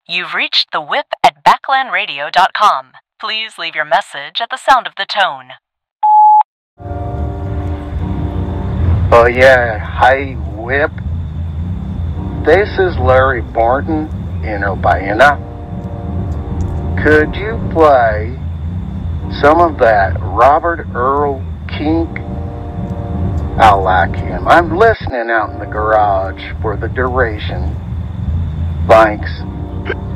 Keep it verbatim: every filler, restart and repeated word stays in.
You've reached the whip at backland radio dot com. Please leave your message at the sound of the tone. Oh yeah, hi Whip. This is Larry Borton in Urbana. Could you play some of that Robert Earl Kink? I like him. I'm listening out in the garage for the duration. Thanks.